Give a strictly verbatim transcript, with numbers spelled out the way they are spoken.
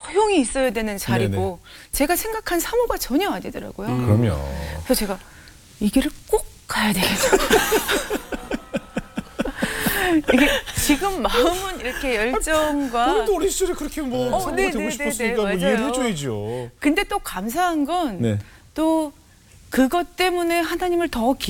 조용히 있어야 되는 자리고 네네. 제가 생각한 사모가 전혀 아니더라고요. 음. 그럼요. 그래서 제가 이 길을 꼭 가야 되겠다. 이게 지금 마음은 이렇게 열정과 우리도 어린 시절에 그렇게 뭐 어, 사모가 네, 되고 네, 싶었으니까 네, 뭐 네, 이해를 맞아요. 해줘야죠. 근데 또 감사한 건 네. 또 그것 때문에 하나님을 더 기